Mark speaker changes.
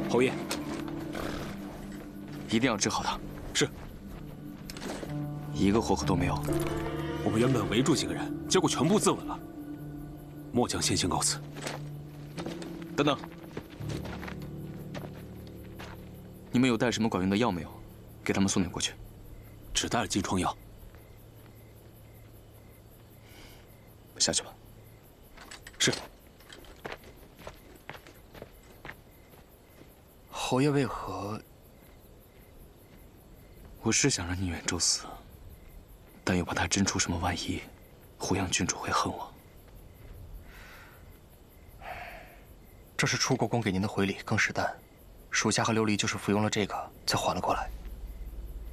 Speaker 1: 侯爷，
Speaker 2: 一定要治好他。
Speaker 1: 是。
Speaker 2: 一个活口都没有。
Speaker 1: 我们原本围住几个人，结果全部自刎了。末将先行告辞。
Speaker 2: 等等，你们有带什么管用的药没有？给他们送点过去。
Speaker 1: 只带了金疮药。
Speaker 2: 下去吧。
Speaker 1: 是。
Speaker 3: 侯爷为何？
Speaker 2: 我是想让宁远舟死，但又怕他真出什么万一，胡杨郡主会恨我。
Speaker 3: 这是出国公给您的回礼，更实弹。属下和琉璃就是服用了这个，才缓了过来。